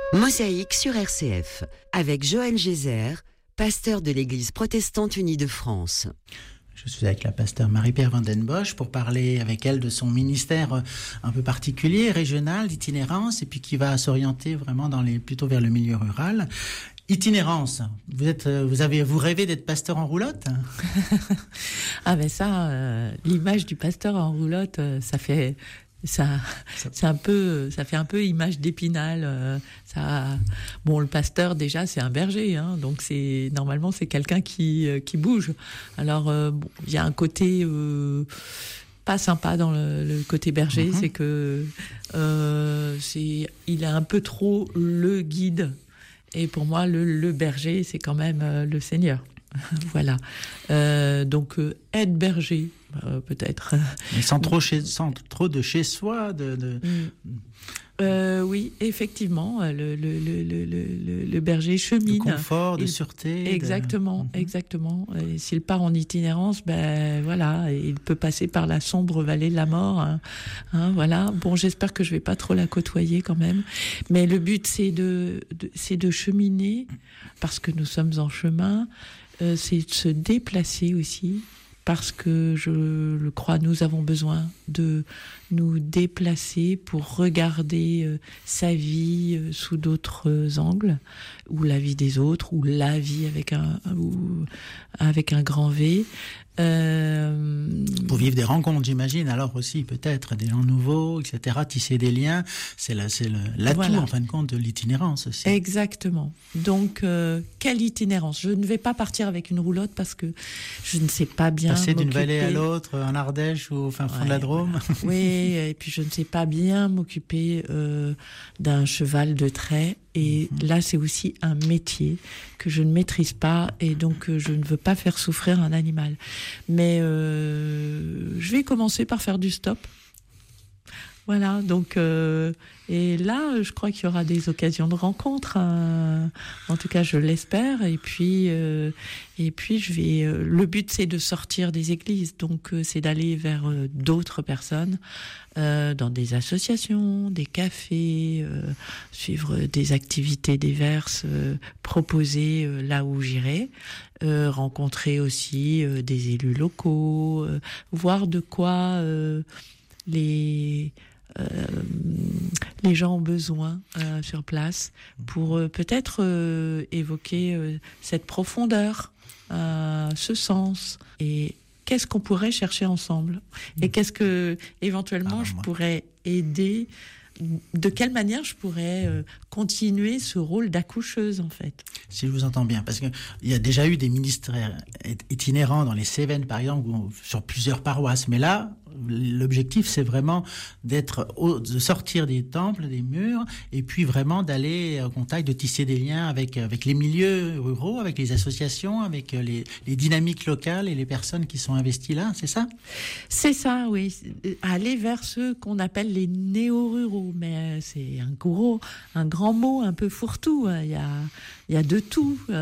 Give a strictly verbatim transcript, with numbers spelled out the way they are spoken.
Mosaïque sur R C F, avec Joël Gézère, pasteur de l'Église protestante unie de France. Je suis avec la pasteure Marie-Pierre Van den Bosch pour parler avec elle de son ministère un peu particulier, régional, d'itinérance, et puis qui va s'orienter vraiment dans les, plutôt vers le milieu rural. Itinérance, vous êtes, vous avez, vous rêvez d'être pasteur en roulotte? Ah ben ça, euh, l'image du pasteur en roulotte, euh, ça fait... Ça, c'est un peu, ça fait un peu image d'Épinal. Euh, ça, bon, le pasteur déjà, c'est un berger, hein, donc c'est normalement c'est quelqu'un qui euh, qui bouge. Alors, euh, bon, il y a un côté euh, pas sympa dans le, le côté berger, mm-hmm. c'est que euh, c'est, il est un peu trop le guide. Et pour moi, le, le berger, c'est quand même euh, le Seigneur. Voilà. Euh, donc euh, être berger. Euh, peut-être. Mais sans trop, chez, sans trop de chez soi, de. de... Euh, oui, effectivement, le, le, le, le, le, le berger chemine. De confort, de il, sûreté. Exactement, de... exactement. Et s'il part en itinérance, ben voilà, il peut passer par la sombre vallée de la mort. Hein, hein, voilà. Bon, j'espère que je vais pas trop la côtoyer quand même. Mais le but, c'est de, de c'est de cheminer parce que nous sommes en chemin. Euh, c'est de se déplacer aussi. Parce que je le crois, nous avons besoin de nous déplacer pour regarder euh, sa vie euh, sous d'autres angles, ou la vie des autres, ou la vie avec un ou avec un grand V. Euh... Pour vivre des rencontres, j'imagine. Alors aussi, peut-être des gens nouveaux, et cetera. Tisser des liens, c'est la, c'est le, l'atout voilà. En fin de compte de l'itinérance aussi. Exactement. Donc, euh, quelle itinérance? Je ne vais pas partir avec une roulotte parce que je ne sais pas bien passer m'occuper. D'une vallée à l'autre, en Ardèche ou au fin fond ouais, de la Drôme. Voilà. Oui, et puis je ne sais pas bien m'occuper euh, d'un cheval de trait. Et mmh. là, c'est aussi un métier que je ne maîtrise pas et donc euh, je ne veux pas faire souffrir un animal. Mais euh, je vais commencer par faire du stop. Voilà, donc euh, et là, je crois qu'il y aura des occasions de rencontres. Hein. En tout cas, je l'espère. Et puis, euh, et puis, je vais. Euh, le but, c'est de sortir des églises. Donc, euh, c'est d'aller vers euh, d'autres personnes, euh, dans des associations, des cafés, euh, suivre des activités diverses euh, proposées euh, là où j'irai. Euh, rencontrer aussi euh, des élus locaux, euh, voir de quoi euh, les Euh, les gens ont besoin euh, sur place pour euh, peut-être euh, évoquer euh, cette profondeur, euh, ce sens et qu'est-ce qu'on pourrait chercher ensemble et qu'est-ce que éventuellement ah, je pourrais aider. De quelle manière je pourrais euh, continuer ce rôle d'accoucheuse, en fait? Si je vous entends bien, parce qu'il y a déjà eu des ministères itinérants dans les Cévennes, par exemple, ou sur plusieurs paroisses. Mais là, l'objectif, c'est vraiment d'être, au, de sortir des temples, des murs, et puis vraiment d'aller en contact, de tisser des liens avec, avec les milieux ruraux, avec les associations, avec les, les dynamiques locales et les personnes qui sont investies là, c'est ça? C'est ça, oui. Aller vers ceux qu'on appelle les néo-ruraux. Mais c'est un gros, un grand mot un peu fourre-tout. Il y a, il y a de tout.